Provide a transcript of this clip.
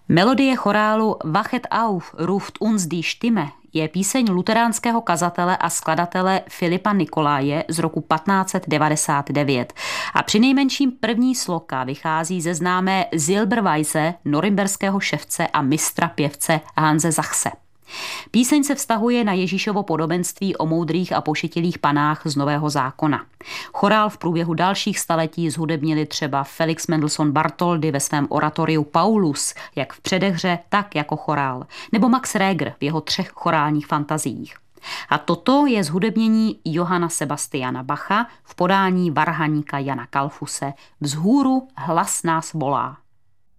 Melodie chorálu Wachet auf, ruft uns die Stimme je píseň luteránského kazatele a skladatele Filipa Nikoláje z roku 1599 a přinejmenším první sloka vychází ze známé Silberweise norimberského ševce a mistra pěvce Hanse Sachse. Píseň se vztahuje na Ježíšovo podobenství o moudrých a pošetilých panách z Nového zákona. Chorál v průběhu dalších staletí zhudebnili třeba Felix Mendelssohn Bartholdy ve svém oratoriu Paulus, jak v předehře, tak jako chorál, nebo Max Reger v jeho 3 chorálních fantaziích. A toto je zhudebnění Johanna Sebastiana Bacha v podání varhaníka Jana Kalfuse. Vzhůru hlas nás volá.